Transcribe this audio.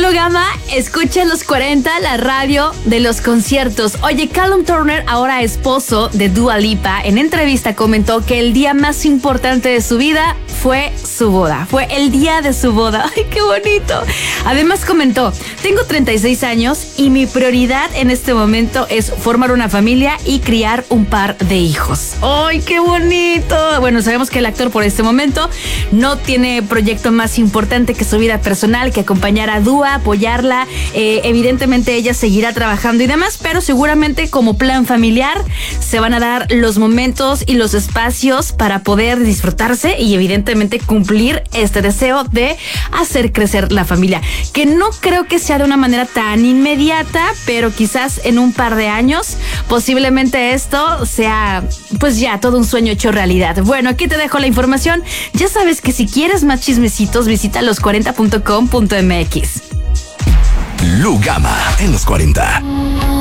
Lugama, escucha los 40, la radio de los conciertos. Oye, Callum Turner, ahora esposo de Dua Lipa, en entrevista comentó que el día más importante de su vida fue su boda. Fue el día de su boda. ¡Ay, qué bonito! Además comentó, tengo 36 años y mi prioridad en este momento es formar una familia y criar un par de hijos. ¡Ay, qué bonito! Bueno, sabemos que el actor por este momento no tiene proyecto más importante que su vida personal, que acompañar a Dua, apoyarla. Evidentemente ella seguirá trabajando y demás, pero seguramente como plan familiar se van a dar los momentos y los espacios para poder disfrutarse y evidentemente cumplir este deseo de hacer crecer la familia, que no creo que sea de una manera tan inmediata, pero quizás en un par de años posiblemente esto sea pues ya todo un sueño hecho realidad. Bueno, aquí te dejo la información. Ya sabes que si quieres más chismecitos, visita los40.com.mx. Lugama en los 40.